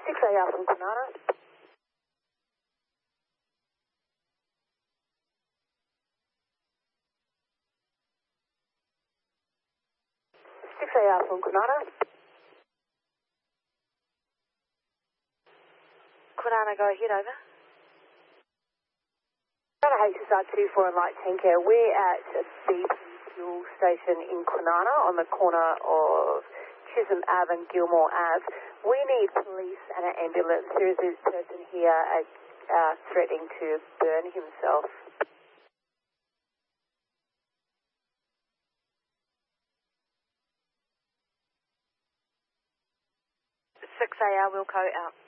6AR from Kwinana. 6AR from Kwinana. Kwinana, go ahead, over. Kwinana HSR 24 and Light 10 Care. We're at a BP fuel station in Kwinana on the corner of Chisholm Ave and Gilmore Ave. We need police and an ambulance. There is this person here threatening to burn himself. 6AR Wilco out.